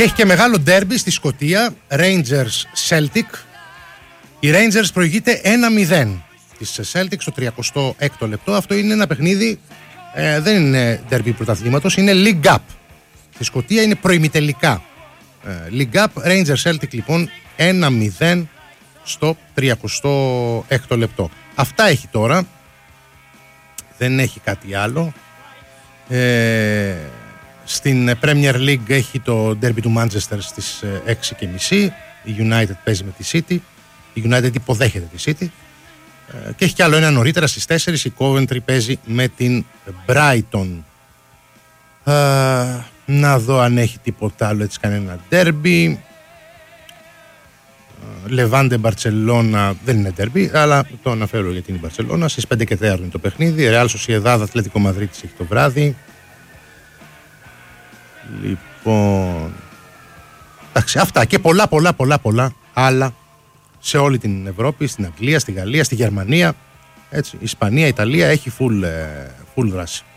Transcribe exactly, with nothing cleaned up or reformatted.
Και έχει και μεγάλο ντέρμπι στη Σκωτία, Rangers Celtic. Η Rangers προηγείται ένα μηδέν της Celtic στο τριακοστό έκτο λεπτό. Αυτό είναι ένα παιχνίδι, ε, δεν είναι ντέρμπι πρωταθλήματος, είναι League Cup. Στη Σκωτία είναι προημιτελικά. ε, League Cup, Rangers Celtic λοιπόν ένα μηδέν στο τριακοστό έκτο λεπτό. Αυτά έχει τώρα, δεν έχει κάτι άλλο. ε, Στην Premier League έχει το derby του Manchester στις έξι και μισή. Η United παίζει με τη City. Η United υποδέχεται τη City. Και έχει κι άλλο ένα νωρίτερα στις τέσσερις. Η Coventry παίζει με την Brighton. Α, να δω αν έχει τίποτα άλλο, έτσι κανένα derby. Levante Barcelona δεν είναι derby, αλλά το αναφέρω γιατί είναι η Barcelona. Στις πέντε και τέσσερα είναι το παιχνίδι. Real Sociedad Ατλέτικο Μαδρίτης έχει το βράδυ. Λοιπόν, εντάξει, αυτά και πολλά πολλά πολλά πολλά άλλα σε όλη την Ευρώπη, στην Αγγλία, στη Γαλλία, στη Γερμανία, έτσι, Ισπανία, Ιταλία, έχει full, full δράση.